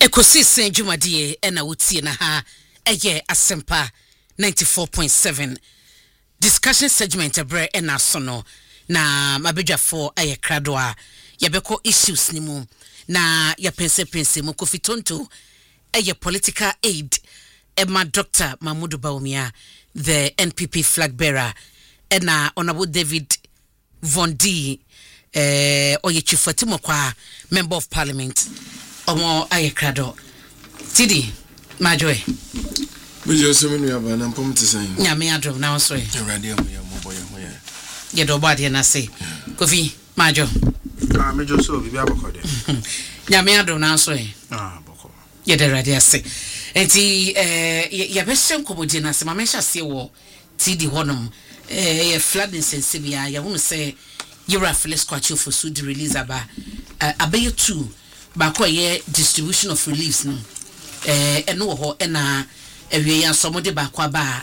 Ekosisi Jumadie ena wutie na ha eye Asempa 94.7 discussion segment ebre ena sono na mabedwafo aye krado a yebeko issues ni mu na ya pense mu Kofi Tonto eye political aid Emma Dr. Mahmoud Bawumia the NPP flag bearer ena Honorable David Vondi oye Chifatimo kwa member of parliament omo aye krado Tidi Majoy we just me no aba na mpom tsan nyame adom na so e awrade am ya mo boye ho ya ye do body na say Kofi Majo me jo so bibi abokode nyame adom na so e boko ye de rade ase enti ye be sen komodi na se ma me hyase wo Tidi honom ye flood insensibia ye hu say Yura Felis Kwachu for Sud release aba abaye 2 ba ko ye distribution of reliefs no eno ho na ewie ya so mo de ba kwa ba